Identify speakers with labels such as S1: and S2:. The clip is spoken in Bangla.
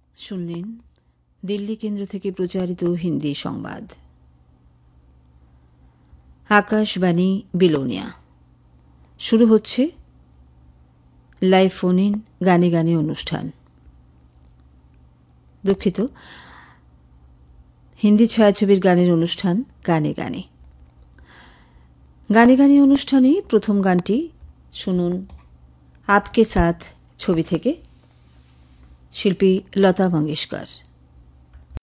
S1: শুনলেন দিল্লি কেন্দ্র থেকে প্রচারিত হিন্দি সংবাদ। আকাশবাণী বিলোনিয়া। শুরু হচ্ছে লাইভ ফোন ইন গানে গানে অনুষ্ঠান। দুঃখিত, হিন্দি ছায়াছবির গানের অনুষ্ঠান গানে গানে। গানে গানে অনুষ্ঠানে প্রথম গানটি শুনুন আপকে সাথ ছবি থেকে, শিল্পী লতা মঙ্গেশকর।